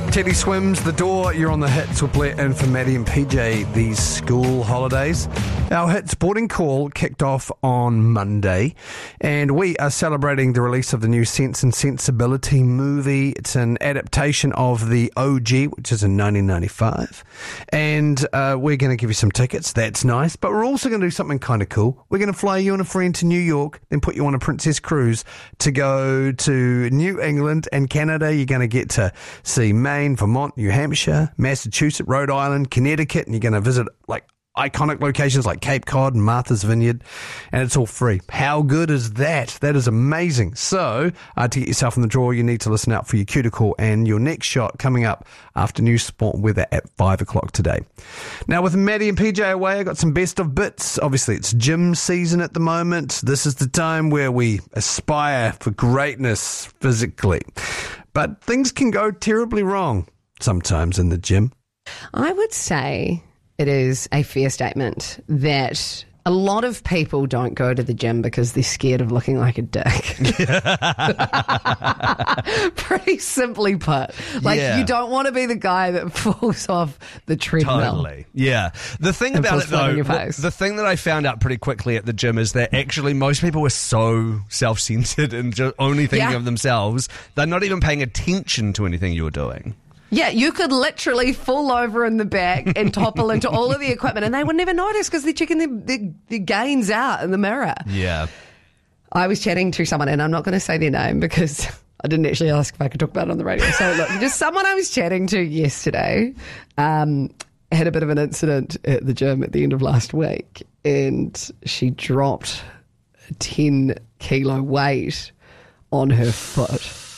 Teddy Swims, The Door, you're on the Hits. We'll play it in for Maddie and PJ these school holidays. Our Hits boarding call kicked off on Monday, and we are celebrating the release of the new Sense and Sensibility movie. It's an adaptation of the OG, which is in 1995, and we're going to give you some tickets. That's nice, but we're also going to do something kind of cool. We're going to fly you and a friend to New York, then put you on a Princess Cruise to go to New England and Canada. You're going to get to see Maine, Vermont, New Hampshire, Massachusetts, Rhode Island, Connecticut, and you're going to visit like iconic locations like Cape Cod and Martha's Vineyard, and it's all free. How good is that? That is amazing. So, to get yourself in the draw, you need to listen out for your cuticle and your next shot coming up after News Sport and Weather at 5 o'clock today. Now, with Maddie and PJ away, I got some best of bits. Obviously, it's gym season at the moment. This is the time where we aspire for greatness physically. But things can go terribly wrong sometimes in the gym. I would say it is a fair statement that a lot of people don't go to the gym because they're scared of looking like a dick. Pretty simply put. You don't want to be the guy that falls off the treadmill. Totally. Yeah. The thing about it, though, the thing that I found out pretty quickly at the gym is that actually most people are so self-centered and just only thinking of themselves, they're not even paying attention to anything you're doing. Yeah, you could literally fall over in the back and topple into all of the equipment and they would never notice because they're checking their gains out in the mirror. Yeah. I was chatting to someone, and I'm not going to say their name because I didn't actually ask if I could talk about it on the radio. So look, just someone I was chatting to yesterday had a bit of an incident at the gym at the end of last week, and she dropped a 10-kilo weight on her foot.